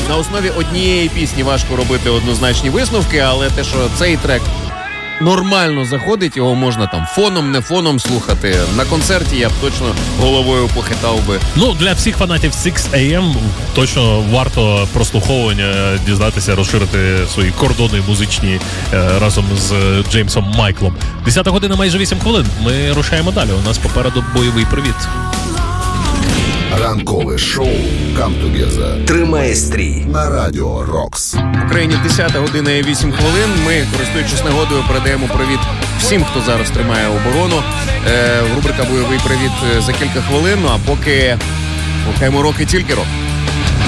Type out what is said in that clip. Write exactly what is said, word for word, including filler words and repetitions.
на основі однієї пісні важко робити однозначні висновки, але те, що цей трек нормально заходить, його можна там фоном, не фоном слухати. На концерті я б точно головою похитав би. Ну, для всіх фанатів сікс ей ем точно варто прослуховування дізнатися, розширити свої кордони музичні е, разом з Джеймсом Майклом. десята година, майже вісім хвилин. Ми рушаємо далі. У нас попереду бойовий привіт. Ранкове шоу «Come Together» Тримає стрій на Радіо Рокс. В Україні десята година і вісім хвилин. Ми, користуючись нагодою, передаємо привіт всім, хто зараз тримає оборону. Е, рубрика «Бойовий привіт» за кілька хвилин, ну а поки слухаємо рок і тільки рок.